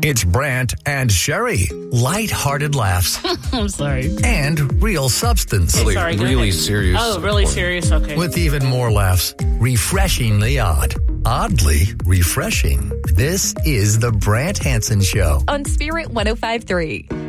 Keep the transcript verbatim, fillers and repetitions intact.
It's Brant and Sherry. Light-hearted laughs. I'm sorry. And real substance. Really, Sorry, go really ahead. serious. Oh, really serious? Okay. With even more laughs. Refreshingly odd. Oddly refreshing. This is the Brant Hansen Show. On Spirit one oh five point three.